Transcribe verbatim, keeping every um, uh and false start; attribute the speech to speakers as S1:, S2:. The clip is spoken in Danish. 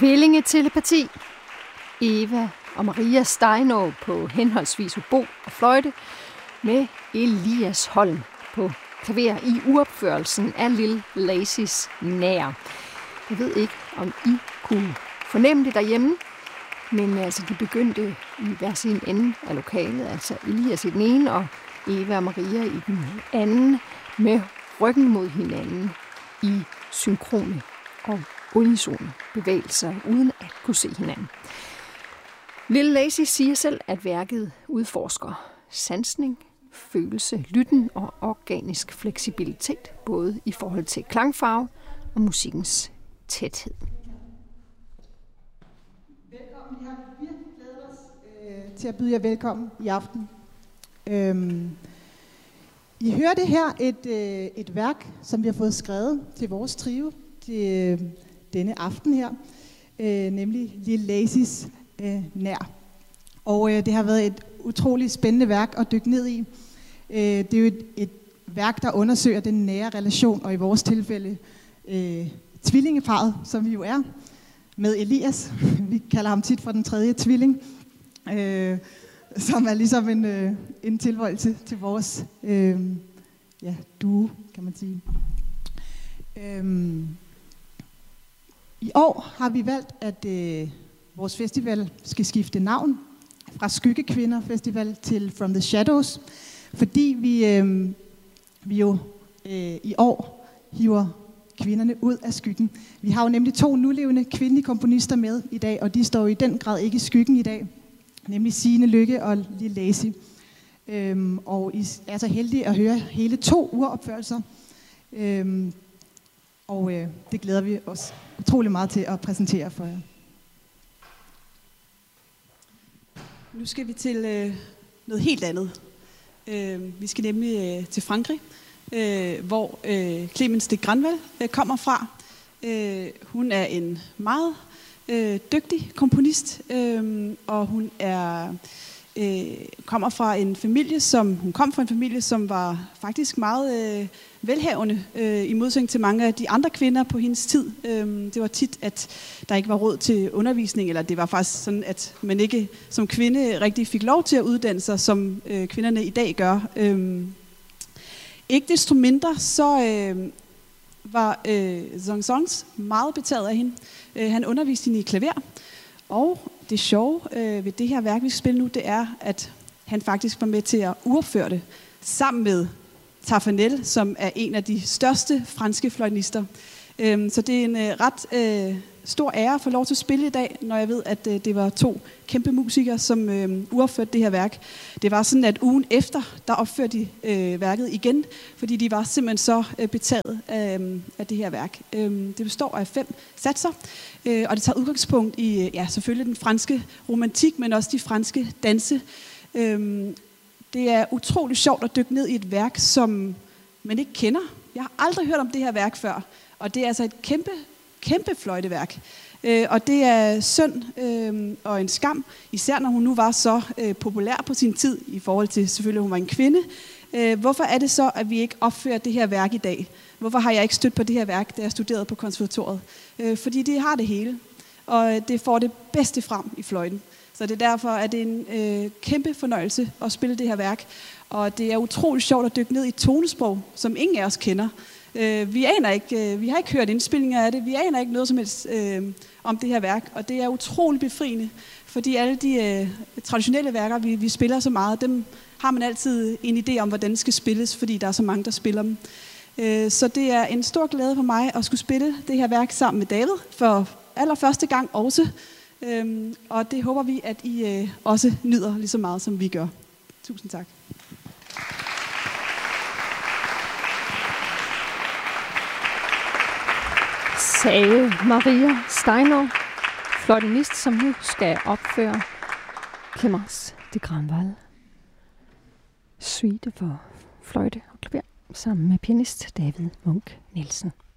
S1: Tvillingetelepati. Eva og Maria Steinaa på henholdsvis obo og fløjte med Elias Holm på klaver i uopførelsen af Lil Lacy's Nær. Jeg ved ikke, om I kunne fornemme det derhjemme, men altså, de begyndte i hver sin ende af lokalet, altså Elias i den ene og Eva og Maria i den anden, med ryggen mod hinanden i synkrone og unisone bevægelser, uden at kunne se hinanden. Lil Lacy siger selv, at værket udforsker sansning, følelse, lytten og organisk fleksibilitet, både i forhold til klangfarve og musikkens tæthed.
S2: Velkommen. Vi har virkelig glædet os øh, til at byde jer velkommen i aften. Øhm, I hører det her et, øh, et værk, som vi har fået skrevet til vores trio til øh, denne aften her, øh, nemlig Lil Lacy's øh, Nær. Og øh, det har været et utroligt spændende værk at dykke ned i. Øh, det er jo et, et værk, der undersøger den nære relation, og i vores tilfælde øh, tvillingeparret, som vi jo er, med Elias. Vi kalder ham tit for den tredje tvilling, øh, som er ligesom en, øh, en tilvoldelse til vores øh, ja, duo, kan man sige. Øh, I år har vi valgt, at øh, vores festival skal skifte navn fra Skyggekvinder Festival til From the Shadows, fordi vi, øh, vi jo øh, i år hiver kvinderne ud af skyggen. Vi har jo nemlig to nulevende kvindelige komponister med i dag, og de står i den grad ikke i skyggen i dag, nemlig Signe Lykke og Lil Lacy. Øhm, og I er så heldige at høre hele to uropførelser, øhm, og øh, det glæder vi os utrolig meget til at præsentere for jer.
S3: Nu skal vi til øh, noget helt andet. Øh, vi skal nemlig øh, til Frankrig, øh, hvor øh, Clémence de Granvelle øh, kommer fra. Øh, hun er en meget øh, dygtig komponist, øh, og hun er øh, kommer fra en familie, som hun kom fra en familie, som var faktisk meget øh, velhavende øh, i modsætning til mange af de andre kvinder på hendes tid. Øh, det var tit, at der ikke var råd til undervisning, eller det var faktisk sådan, at man ikke som kvinde rigtig fik lov til at uddanne sig, som øh, kvinderne i dag gør. Øh, ikke desto mindre, så øh, var øh, Saint-Saëns meget betaget af hende. Øh, han underviste hende i klaver, og det sjove øh, ved det her værk, vi skal spille nu, det er, at han faktisk var med til at uopføre det sammen med Taffanel, som er en af de største franske fløjtenister. Øh, så det er en øh, ret øh, stor ære at få lov til at spille i dag, når jeg ved, at øh, det var to kæmpe musikere, som øh, uopførte det her værk. Det var sådan, at ugen efter, der opførte de øh, værket igen, fordi de var simpelthen så øh, betaget af, øh, af det her værk. Øh, det består af fem satser, øh, og det tager udgangspunkt i, ja, selvfølgelig den franske romantik, men også de franske danse. Øh, det er utroligt sjovt at dykke ned i et værk, som man ikke kender. Jeg har aldrig hørt om det her værk før, og det er altså et kæmpe, kæmpe fløjteværk. Øh, og det er synd øh, og en skam, især når hun nu var så øh, populær på sin tid, i forhold til selvfølgelig, at hun var en kvinde. Øh, hvorfor er det så, at vi ikke opfører det her værk i dag? Hvorfor har jeg ikke stødt på det her værk, da jeg studerede på konservatoriet? Øh, fordi det har det hele, og det får det bedste frem i fløjten. Så det er derfor, at det er en øh, kæmpe fornøjelse at spille det her værk. Og det er utroligt sjovt at dykke ned i et tonesprog, som ingen af os kender. Øh, vi aner ikke, øh, vi har ikke hørt indspilninger af det, vi aner ikke noget som helst øh, om det her værk, og det er utroligt befriende, fordi alle de øh, traditionelle værker, vi, vi spiller så meget, dem har man altid en idé om, hvordan det skal spilles, fordi der er så mange, der spiller dem. Øh, så det er en stor glæde for mig at skulle spille det her værk sammen med David, for allerførste gang også, øh, og det håber vi, at I øh, også nyder lige så meget, som vi gør. Tusind tak.
S1: Sagde Maria Steinaa, fløjtenist, som nu skal opføre Clémence de Granvelle suite for fløjte og klaver sammen med pianist David Munk Nielsen.